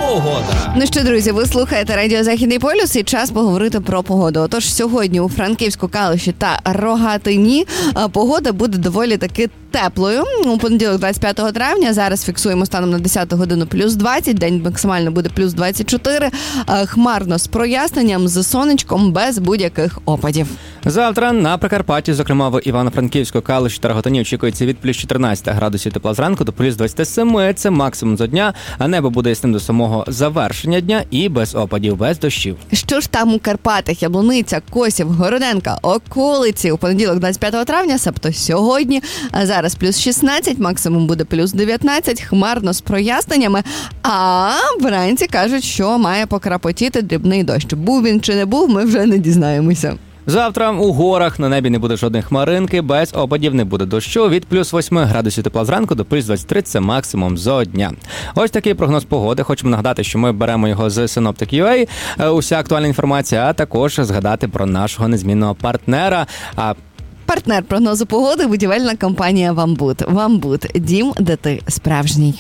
Погода. Ну що, друзі, ви слухаєте Радіо Західний полюс і час поговорити про погоду. Отож, сьогодні у Франківську, Калуші та Рогатині погода буде доволі таки теплою. У понеділок, 25 травня, зараз фіксуємо станом на 10 годину плюс 20, день максимально буде плюс 24, хмарно з проясненням, з сонечком, без будь-яких опадів. Завтра на Прикарпатті, зокрема в Івано-Франківську, Калуші та Рогатині, очікується від плюс 14 градусів тепла зранку до плюс 27, це максимум за дня, а небо буде ясним до самого завершення дня і без опадів, без дощів. Що ж там у Карпатах? Яблуниця, Косів, Городенка, околиці у понеділок, 25 травня, себто сьогодні, а зараз плюс 16, максимум буде плюс 19, хмарно з проясненнями, а вранці кажуть, що має покрапотіти дрібний дощ. Був він чи не був, ми вже не дізнаємося. Завтра у горах на небі не буде жодної хмаринки, без опадів, не буде дощу, від плюс 8 градусів тепла зранку до плюс 23, це максимум за дня. Ось такий прогноз погоди. Хочемо нагадати, що ми беремо його з Synoptic.ua, уся актуальна інформація, а також згадати про нашого незмінного партнера. Партнер прогнозу погоди – будівельна компанія «Вамбуд». «Вамбуд» – дім, де ти справжній.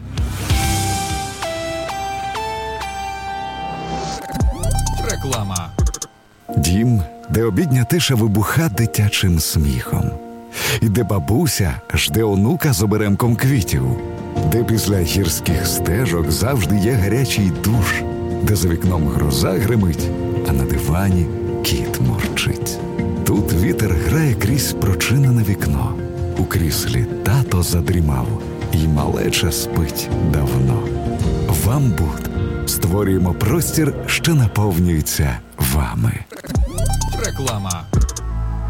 Реклама. Дім, де обідня тиша вибуха дитячим сміхом. І де бабуся жде онука з оберемком квітів. Де після гірських стежок завжди є гарячий душ. Де за вікном гроза гримить, а на дивані кіт мурчить. Тут вітер грає крізь прочинене вікно. У кріслі тато задрімав, і малеча спить давно. «Вамбуд» створюємо простір, що наповнюється вами. Реклама.